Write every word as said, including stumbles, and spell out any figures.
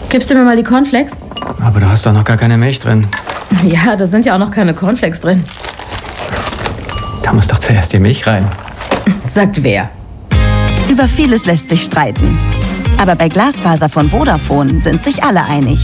Gibst du mir mal die Cornflakes? Aber da hast doch noch gar keine Milch drin. Ja, da sind ja auch noch keine Cornflakes drin. Da muss doch zuerst die Milch rein. Sagt wer? Über vieles lässt sich streiten. Aber bei Glasfaser von Vodafone sind sich alle einig.